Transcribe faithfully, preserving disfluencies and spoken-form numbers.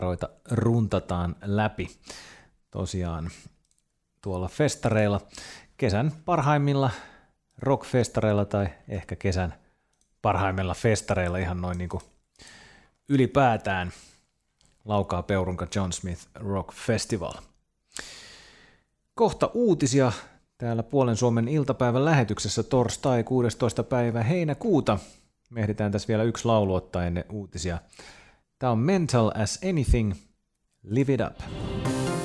runtataan läpi tosiaan tuolla festareilla, kesän parhaimmilla rockfestareilla tai ehkä kesän parhaimmilla festareilla ihan noin niin kuin ylipäätään Laukaa Peurunka John Smith Rock Festival. Kohta uutisia täällä Puolen Suomen iltapäivän lähetyksessä torstai kuudestoista päivä heinäkuuta. Me ehditään tässä vielä yksi laulu ottaa ennen uutisia. Tämä on Mental as Anything, Live It Up.